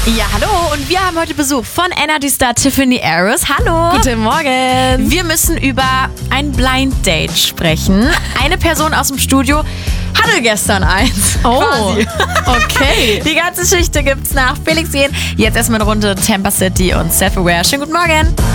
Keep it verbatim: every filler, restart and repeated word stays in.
Ja, hallo und wir haben heute Besuch von Energy-Star Tiffany Harris. Hallo. Guten Morgen. Wir müssen über ein Blind Date sprechen. Eine Person aus dem Studio hatte gestern eins. Oh, quasi. Okay. Die ganze Geschichte gibt's nach Felix Jähn. Jetzt erstmal eine Runde Tampa City und Self-Aware. Schönen guten Morgen.